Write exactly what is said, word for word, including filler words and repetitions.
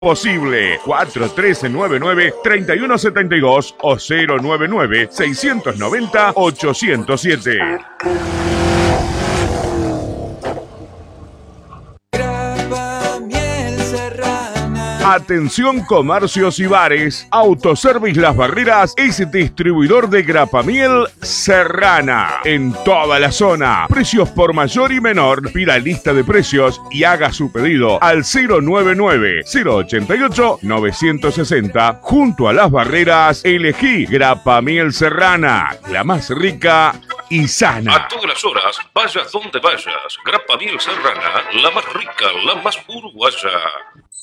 posible. cuatro tres nueve nueve, tres uno siete dos o cero nueve nueve, seis nueve cero, ocho cero siete. Atención comercios y bares, Autoservice Las Barreras es distribuidor de grapamiel Serrana en toda la zona. Precios por mayor y menor. Pida lista de precios y haga su pedido al cero nueve nueve, cero ocho ocho, nueve seis cero. Junto a Las Barreras, elegí grapamiel Serrana, la más rica y sana. A todas las horas, vayas donde vayas, grapamiel Serrana, la más rica, la más uruguaya.